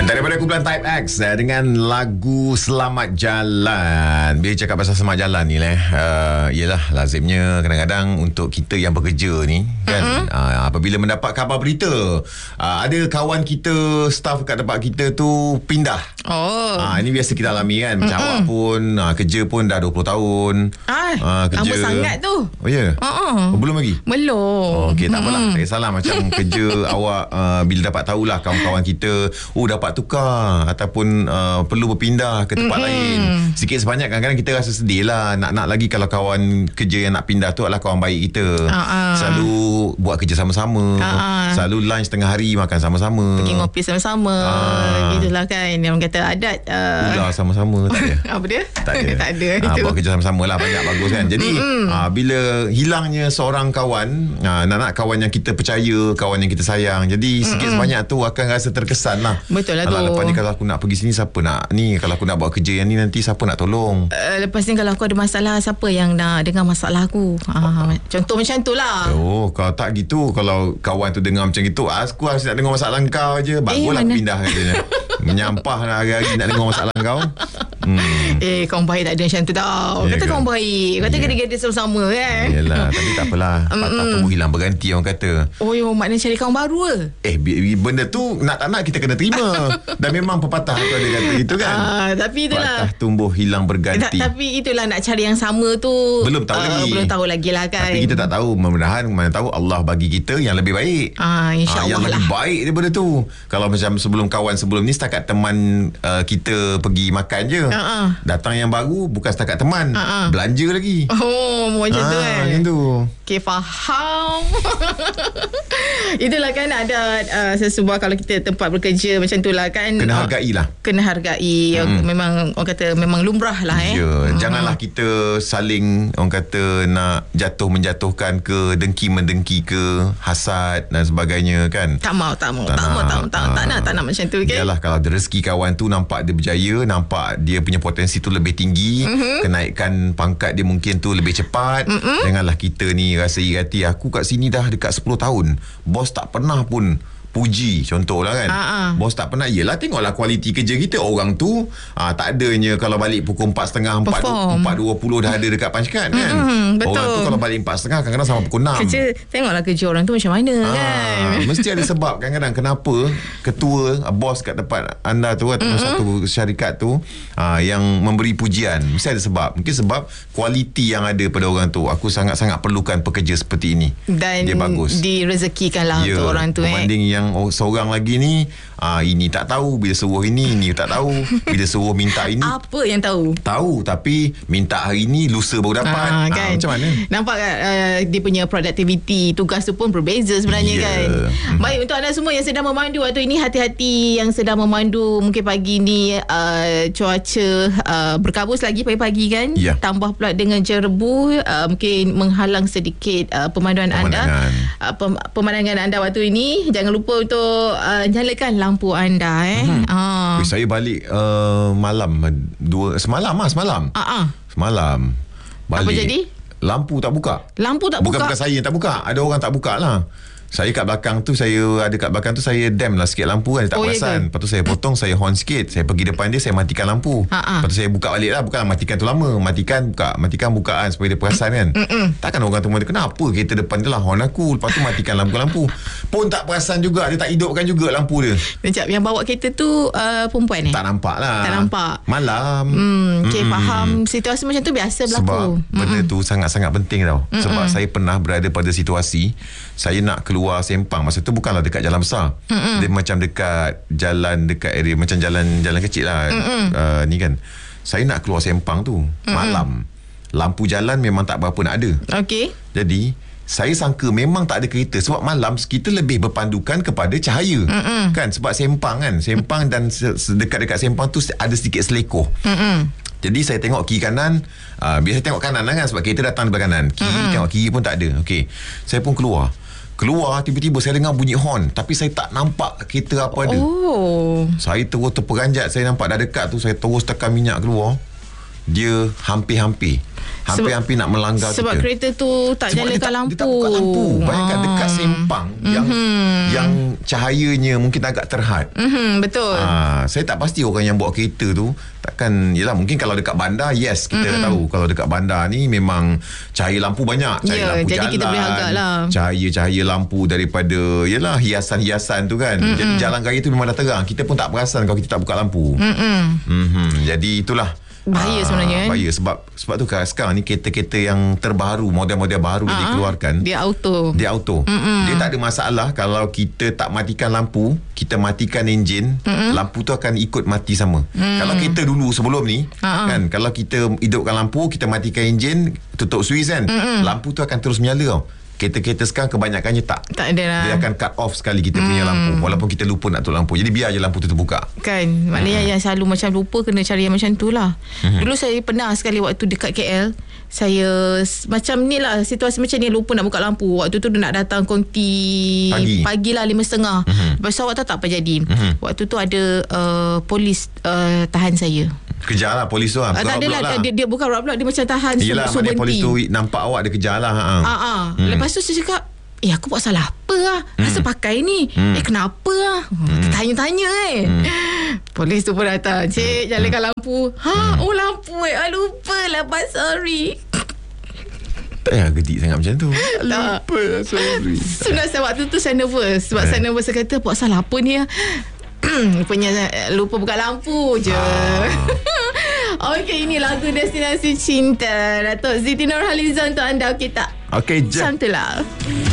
Daripada kumpulan Type X dengan lagu Selamat Jalan. Bila cakap pasal selamat jalan ni yelah lazimnya kadang-kadang untuk kita yang bekerja ni kan, apabila mendapat khabar berita ada kawan kita, staff kat tempat kita tu pindah. Ini biasa kita alami kan. Macam awak pun kerja pun dah 20 tahun. Kerja lama sangat tu. Oh ya? Belum lagi? Belum. Okey, tak apalah. Tak kisahlah. Macam kerja awak bila dapat tahulah kawan-kawan kita dapat tukar ataupun perlu berpindah ke tempat lain, sikit sebanyak kadang-kadang kita rasa sedih lah. Nak lagi kalau kawan kerja yang nak pindah tu adalah kawan baik kita. Selalu buat kerja sama-sama, selalu lunch tengah hari makan sama-sama, pergi ngopi sama-sama. Gitulah kan. Yang orang kata adat ular sama-sama. Tak ada. Apa dia? Tak ada. Tak ada itu. Buat kerja sama-sama lah, banyak bagus kan. Jadi bila hilangnya seorang kawan, nak kawan yang kita percaya, kawan yang kita sayang, jadi sikit sebanyak tu akan rasa terkesan lah. Betul lah tu. Lepas ni kalau aku nak pergi sini, siapa nak ni? Kalau aku nak buat kerja yang ni, nanti siapa nak tolong? Lepas ni kalau aku ada masalah, siapa yang nak dengar masalah aku? Contoh macam tu lah. Kalau tak gitu, kalau kawan tu dengar macam gitu, aku harus nak dengar masalah kau je. Baguslah aku pindah katanya. Menyampah lah hari-hari nak dengar masalah kau. Kawan baik tak ada macam tu tau. Kata kawan baik, kata gede-gede sama-sama kan. Yelah, tapi tak apalah. Patah tumbuh hilang berganti orang kata. Maknanya cari kawan baru ke? Benda tu nak tak nak kita kena terima. Dan memang pepatah tu ada kata gitu kan. Tapi itulah, patah tumbuh hilang berganti. Tapi itulah, nak cari yang sama tu belum tahu lagi. Belum tahu lagi lah kan. Tapi kita tak tahu. Mudah-mudahan mana tahu Allah bagi kita yang lebih baik. InsyaAllah yang lebih baik daripada tu. Kalau macam kawan sebelum ni setakat teman kita pergi makan je. Datang yang baru bukan setakat teman, belanja lagi. Macam tu kan. Macam tu. Okay, faham. Itulah kan, ada sesuatu kalau kita tempat bekerja macam tu lah kan. Kena hargai lah. Kena hargai. Memang orang kata memang lumrah lah. Janganlah kita saling orang kata nak menjatuhkan ke, dengki-mendengki ke, hasad dan sebagainya kan. Tak nak macam tu kan. Yalah, kalau ada rezeki kawan tu, nampak dia berjaya, nampak dia punya potensi tu lebih tinggi, kenaikan pangkat dia mungkin tu lebih cepat, janganlah kita ni rasa iri hati. Aku kat sini dah dekat 10 tahun, bos tak pernah pun puji, contohlah kan. Bos tak pernah. Yelah, tengoklah kualiti kerja kita. Orang tu tak adanya kalau balik pukul 4.30 4.20 dah ada dekat Panchkat kan. Betul. Orang tu kalau balik 4.30 kadang-kadang sampai pukul 6. Tengoklah kerja orang tu macam mana kan. Mesti ada sebab kadang-kadang kenapa ketua, bos kat tempat anda tu atau satu syarikat tu yang memberi pujian. Mesti ada sebab. Mungkin sebab kualiti yang ada pada orang tu. Aku sangat-sangat perlukan pekerja seperti ini. Dan dia bagus, direzekikanlah untuk orang tu. Berbanding yang seorang lagi ni, ini tak tahu, bila suruh ini tak tahu, bila suruh minta ini apa yang tahu tapi minta hari ni, lusa baru dapat. Kan? Macam mana nampak dia punya productivity tugas tu pun berbeza sebenarnya kan. Baik, untuk anda semua yang sedang memandu waktu ini, hati-hati yang sedang memandu. Mungkin pagi ni cuaca berkabus lagi pagi-pagi kan, tambah pula dengan jerebu, mungkin menghalang sedikit pemandangan anda waktu ini. Jangan lupa untuk nyalakan lampu anda. Saya balik malam semalam balik. Apa jadi? Lampu tak buka. Bukan saya yang tak buka, ada orang tak buka lah. Saya kat belakang tu, saya dam lah sikit lampu kan, tak perasan. Lepas tu saya potong, saya horn sikit, saya pergi depan dia, saya matikan lampu. Lepas tu saya buka balik lah. Bukan matikan tu lama, matikan bukaan supaya dia perasan kan. Takkan orang tu kenapa kereta depan dia lah horn aku, lepas tu matikan lampu pun tak perasan juga, dia tak hidupkan juga lampu dia. Sekejap, yang bawa kereta tu perempuan Tak nampak lah. Tak nampak malam. Okay, faham. Situasi macam tu biasa berlaku. Sebab benda tu sangat-sangat penting tau. Sebab saya pernah berada pada situasi saya nak keluar sempang. Masa tu bukanlah dekat jalan besar. Dia macam dekat jalan, dekat area macam jalan kecil lah. Ni kan, saya nak keluar sempang tu malam. Lampu jalan memang tak berapa nak ada. Okey. Jadi saya sangka memang tak ada kereta, sebab malam kita lebih berpandukan kepada cahaya. Kan, sebab sempang dan dekat-dekat sempang tu ada sedikit selekoh. Jadi saya tengok kiri kanan, biasa tengok kanan lah kan, sebab kereta datang di kanan. Tengok kiri pun tak ada. Okey, saya pun keluar, tiba-tiba saya dengar bunyi horn, tapi saya tak nampak kereta apa ada. Saya terus terperanjat, saya nampak dah dekat tu, saya terus tekan minyak keluar. dia hampir-hampir nak melanggar sebab kita. Kereta tu tak nyalakan lampu. Dia tak buka lampu. Bayangkan dekat sempang yang cahayanya mungkin agak terhad. Betul. Saya tak pasti orang yang bawa kereta tu takkan, yelah mungkin kalau dekat bandar yes kita dah tahu. Kalau dekat bandar ni memang cahaya lampu banyak, lampu jadi jalan, kita boleh agak lah. cahaya lampu daripada hiasan-hiasan tu kan. Jadi jalan raya tu memang dah terang. Kita pun tak perasan kalau kita tak buka lampu. Jadi itulah bahaya sebenarnya. Bahaya sebab tu sekarang ni kereta-kereta yang terbaru, model-model baru yang dikeluarkan, dia auto. Dia tak ada masalah kalau kita tak matikan lampu, kita matikan enjin, lampu tu akan ikut mati sama. Kalau kereta dulu sebelum ni kan, kalau kita hidupkan lampu, kita matikan enjin, tutup suis kan, lampu tu akan terus menyala tau. Kereta-kereta sekarang kebanyakannya tak ada lah. Dia akan cut off sekali kita punya lampu, walaupun kita lupa nak tutup lampu. Jadi biar je lampu tu terbuka kan. Maknanya yang selalu macam lupa, kena cari yang macam tu lah. Dulu saya pernah sekali waktu dekat KL, saya macam ni lah, situasi macam ni, lupa nak buka lampu. Waktu tu dia nak datang konti pagi lah 5:30. Lepas tu awak tahu tak apa jadi? Waktu tu ada polis tahan saya. Kejar lah polis tu lah. Tak adalah, dia bukan roadblock, dia macam tahan. Yelah, maknanya polis tu nampak awak dia kejar lah. Lepas tu saya cakap, aku buat salah apa lah, rasa pakai ni, kenapa lah, tanya-tanya polis tu pun datang, cik nyalakan lampu. Lampu lupa lah, sorry. Tak payah gedik sangat macam tu. Lupa lah, sorry. Sebenarnya waktu tu saya nervous. Sebab saya nervous, saya kata buat salah apa ni lah. Lupa buka lampu je. Okey, ini lagu Destinasi Cinta Datuk Siti Nurhaliza untuk anda. Okey tak? Okey je. Macam tu lah.